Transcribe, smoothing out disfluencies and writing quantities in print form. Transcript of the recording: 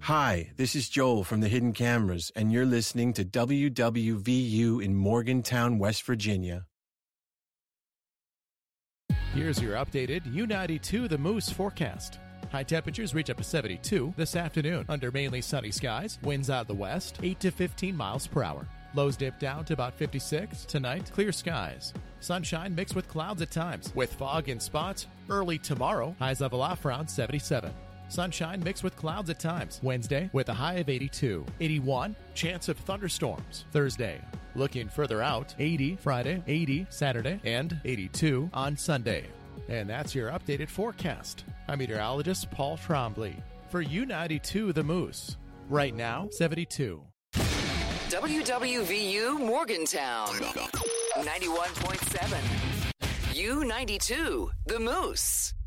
Hi, this is Joel from the Hidden Cameras, and you're listening to WWVU in Morgantown, West Virginia. Here's your updated U92 The Moose forecast. High temperatures reach up to 72 this afternoon under mainly sunny skies. Winds out of the west, 8 to 15 miles per hour. Lows dip down to about 56. Tonight, clear skies. Sunshine mixed with clouds at times, with fog in spots. Early tomorrow, highs level off around 77. Sunshine mixed with clouds at times. Wednesday, with a high of 82. 81, chance of thunderstorms. Thursday, looking further out, 80 Friday, 80 Saturday, and 82 on Sunday. And that's your updated forecast. I'm meteorologist Paul Trombley for U92 The Moose. Right now, 72. WWVU Morgantown, 91.7. U92 The Moose.